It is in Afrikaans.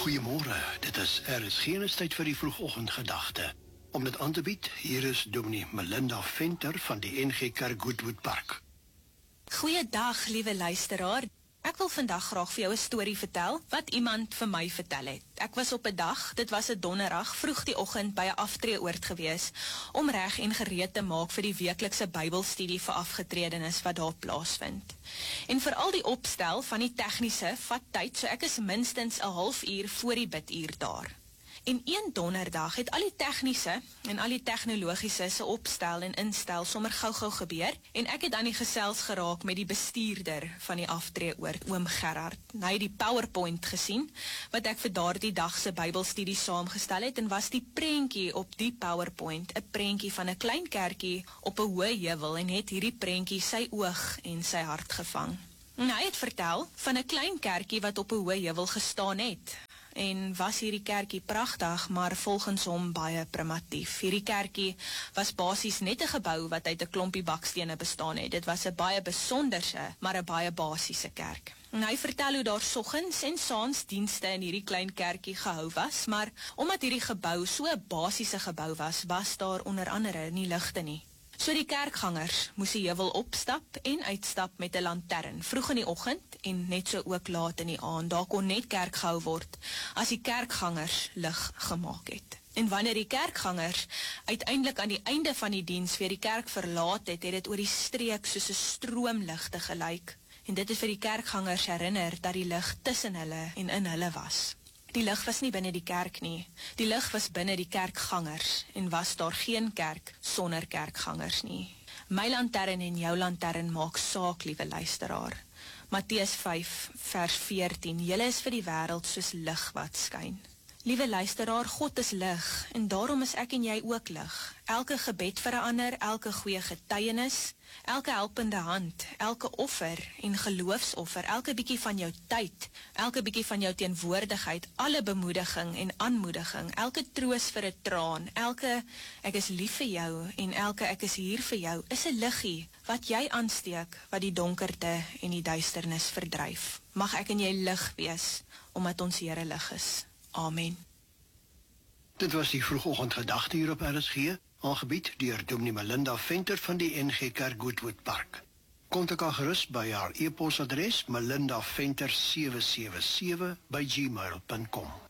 Goeiemôre, dit is RSG tyd vir die vroegoggendgedagte. Om dit aan te bied, hier is Dominee Melinda Venter van die NG Kerk Goodwood Park. Goeiedag, liewe luisteraar. Ek wil vandag graag vir jou 'n storie vertel wat iemand vir my vertel het. Ek was op 'n dag, dit was 'n donderdag, vroeg die oggend by 'n aftreeoord gewees om reg en gereed te maak vir die weeklikse Bybelstudie vir afgetredenes wat daar plaasvind. En veral die opstel van die tegniese vat tyd, so ek is minstens 'n halfuur voor die biduur daar. En een donderdag het al die tegniese en al die tegnologiese se opstel en instel sommer gou-gou gebeur en ek het aan die gesels geraak met die bestuurder van die aftreeoord, oom Gerard. Hy het die PowerPoint gesien wat ek vir daardie dag se Bybelstudie saamgestel het en was die prentjie op die PowerPoint 'n prentjie van 'n klein kerkie op 'n hoë heuwel en het hierdie prentjie sy oog en sy hart gevang. En hy het vertel van 'n klein kerkie wat op 'n hoë heuwel gestaan het. En was hierdie kerkie pragtig, maar volgens hom baie primitief. Hierdie kerkie was basies net 'n gebou wat uit 'n klompie bakstene bestaan het. Dit was 'n baie besonderse, maar 'n baie basiese kerk. En hy vertel hoe daar soggens en saans dienste in hierdie klein kerkie gehou was, maar omdat hierdie gebou so 'n basiese gebou was, was daar onder andere nie ligte nie. So die kerkgangers moes die heuwel opstap en uitstap met 'n lantern, vroeg in die oggend en net so ook laat in die aand. Daar kon net kerk gehou word as die kerkgangers lig gemaak het. En wanneer die kerkgangers uiteindelik aan die einde van die diens weer die kerk verlaat het, het dit oor die streek soos 'n stroomligte gelyk. En dit het vir die kerkgangers herinner dat die lig tussen hulle en in hulle was. Die lig was nie binne die kerk nie, die lig was binne die kerkgangers en was daar geen kerk sonder kerkgangers nie. My lantern en jou lantern maak saak, liewe luisteraar. Matteus 5 vers 14, julle is vir die wêreld soos lig wat skyn. Liewe luisteraar, God is lig en daarom is ek en jy ook lig. Elke gebed vir 'n ander, elke goeie getuienis, elke helpende hand, elke offer en geloofsoffer, elke bietjie van jou tyd, elke bietjie van jou teenwoordigheid, alle bemoediging en aanmoediging, elke troos vir 'n traan, elke ek is lief vir jou en elke ek is hier vir jou, is 'n liggie wat jy aansteek wat die donkerte en die duisternis verdryf. Mag ek en jy lig wees, omdat ons Here lig is. Amen. Dit was die vroegoggendgedagte hier op RSG, aangebied deur Dominee Melinda Venter van die NG Kerk Goodwood Park. Kontak haar gerus by haar e-posadres melindaventer777@gmail.com.